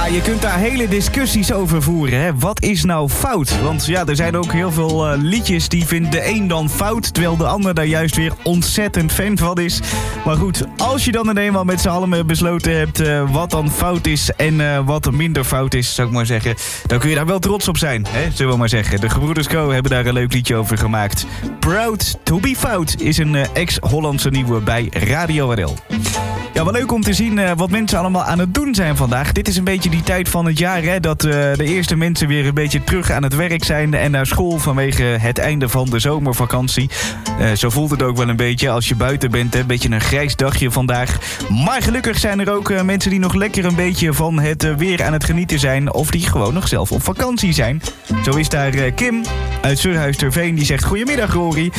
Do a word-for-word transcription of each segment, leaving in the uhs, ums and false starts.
je kunt daar hele discussies over voeren. Hè? Wat is nou fout? Want ja, er zijn ook heel veel uh, liedjes die vindt de een dan fout, terwijl de ander daar juist weer ontzettend fan van is. Maar goed, als je dan dan eenmaal met z'n allen besloten hebt uh, wat dan fout is en uh, wat minder fout is, zou ik maar zeggen, dan kun je daar wel trots op zijn, hè? Zullen we maar zeggen. De gebroeders Co hebben daar een leuk liedje over gemaakt. Proud to be fout is een uh, ex-Hollandse nieuwe bij Radio R L. Ja, wel leuk om te zien uh, wat mensen allemaal aan het doen zijn vandaag. Dit is een beetje die tijd van het jaar, hè, dat uh, de eerste mensen weer een beetje terug aan het werk zijn en naar school vanwege het einde van de zomervakantie. Uh, zo voelt het ook wel een beetje als je buiten bent, hè, een beetje een grijs dagje vandaag. Maar gelukkig zijn er ook uh, mensen die nog lekker een beetje van het uh, weer aan het genieten zijn, of die gewoon nog zelf op vakantie zijn. Zo is daar uh, Kim uit Surhuis-ter-Veen, die zegt: goedemiddag Rory.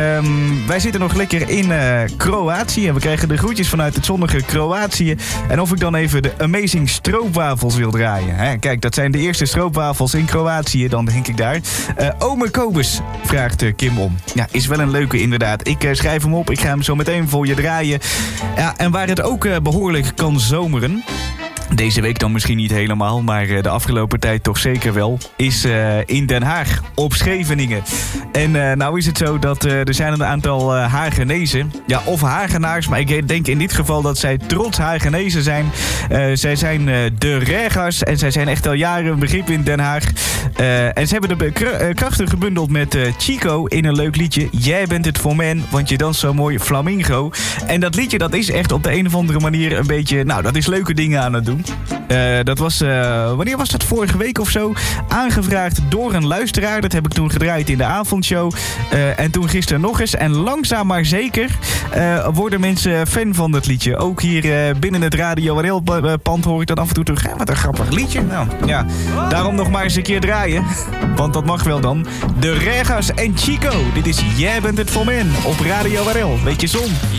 Um, wij zitten nog lekker in uh, Kroatië en we krijgen de groetjes vanuit het zonnige Kroatië. En of ik dan even de Amazing Stroopwafels wil draaien. Hè? Kijk, dat zijn de eerste stroopwafels in Kroatië, dan denk ik daar. Uh, Ome Kobus vraagt uh, Kim om. Ja, is wel een leuke inderdaad. Ik uh, schrijf hem op, ik ga hem zo meteen voor je draaien. Ja, en waar het ook uh, behoorlijk kan zomeren, deze week dan misschien niet helemaal, maar de afgelopen tijd toch zeker wel, is uh, in Den Haag, op Scheveningen. En uh, nou is het zo dat uh, er zijn een aantal uh, Haagenezen, ja, of Hagenaars, maar ik denk in dit geval dat zij trots Haagenezen zijn. Uh, zij zijn uh, de Regers en zij zijn echt al jaren een begrip in Den Haag. Uh, en ze hebben de kr- uh, krachten gebundeld met uh, Chico in een leuk liedje. Jij bent het voor men, want je danst zo mooi flamingo. En dat liedje, dat is echt op de een of andere manier een beetje, nou, dat is leuke dingen aan het doen. Uh, dat was, uh, wanneer was dat? Vorige week of zo? Aangevraagd door een luisteraar. Dat heb ik toen gedraaid in de avondshow. Uh, en toen gisteren nog eens. En langzaam maar zeker uh, worden mensen fan van dat liedje. Ook hier uh, binnen het Radio R L-pand hoor ik dat af en toe terug. Ja, wat een grappig liedje. Nou, ja. Daarom nog maar eens een keer draaien. Want dat mag wel dan. De Regas en Chico. Dit is Jij bent het voor men op Radio R L. Beetje zon.